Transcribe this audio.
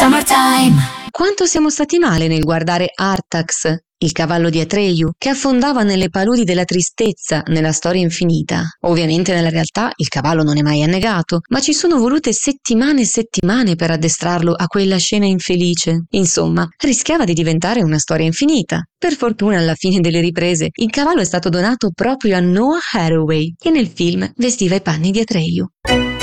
Quanto siamo stati male nel guardare Artax, il cavallo di Atreyu, che affondava nelle paludi della tristezza nella storia infinita. Ovviamente nella realtà il cavallo non è mai annegato, ma ci sono volute settimane e settimane per addestrarlo a quella scena infelice. Insomma, rischiava di diventare una storia infinita. Per fortuna, alla fine delle riprese, il cavallo è stato donato proprio a Noah Hathaway, che nel film vestiva i panni di Atreyu.